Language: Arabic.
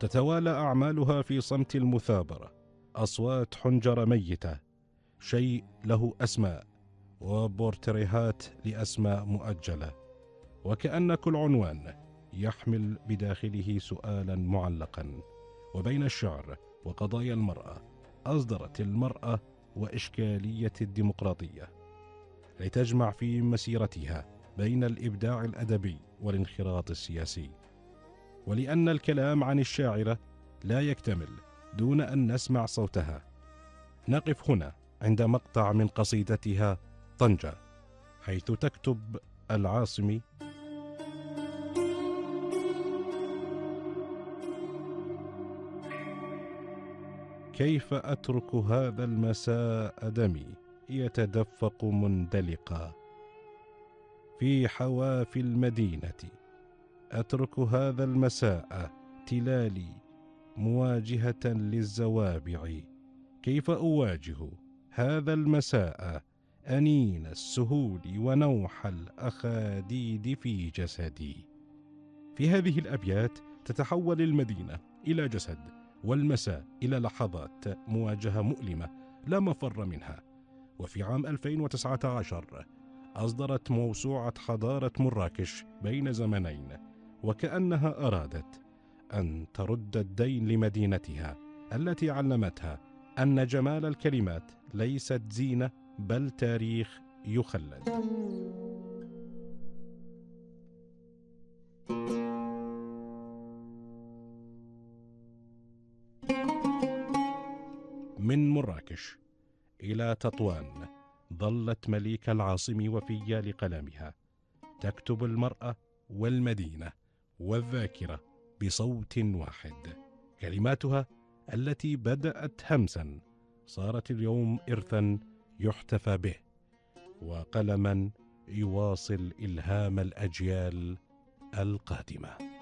تتوالى أعمالها في صمت المثابرة، أصوات حنجرة ميتة، شيء له أسماء وبورتريهات لأسماء مؤجلة، وكأن كل عنوان يحمل بداخله سؤالا معلقا. وبين الشعر وقضايا المرأة أصدرت المرأة وإشكالية الديمقراطية، لتجمع في مسيرتها بين الإبداع الأدبي والانخراط السياسي. ولأن الكلام عن الشاعرة لا يكتمل دون أن نسمع صوتها، نقف هنا عند مقطع من قصيدتها طنجة، حيث تكتب العاصمي: كيف أترك هذا المساء دمي يتدفق مندلقا في حوافي المدينة، أترك هذا المساء تلالي مواجهة للزوابع، كيف أواجه هذا المساء أنين السهول ونوح الأخاديد في جسدي. في هذه الأبيات تتحول المدينة إلى جسد، والمساء إلى لحظات مواجهة مؤلمة لا مفر منها. وفي عام 2019 أصدرت موسوعة حضارة مراكش بين زمنين، وكأنها أرادت أن ترد الدين لمدينتها التي علمتها أن جمال الكلمات ليست زينة بل تاريخ يخلد. من مراكش إلى تطوان ظلت مليك العاصم وفية لقلمها، تكتب المرأة والمدينة والذاكرة بصوت واحد. كلماتها التي بدأت همسا صارت اليوم إرثا يحتفى به، وقلما يواصل إلهام الأجيال القادمة.